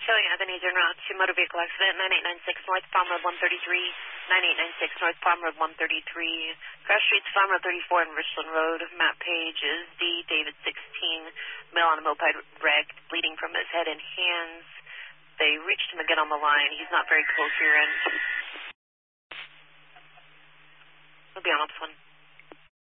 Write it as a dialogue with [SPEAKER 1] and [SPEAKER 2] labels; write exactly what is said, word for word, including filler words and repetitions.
[SPEAKER 1] Showing Ebenezer en route to motor vehicle accident, nine eight nine six North Farm Road one thirty-three, nine eight nine six North Farm Road one thirty-three, Cross Streets Farm Road thirty-four and Richland Road. Matt Page is D. David sixteen, male on a moped wrecked, bleeding from his head and hands. They reached him again on the line. He's not very coherent. We'll be on this one.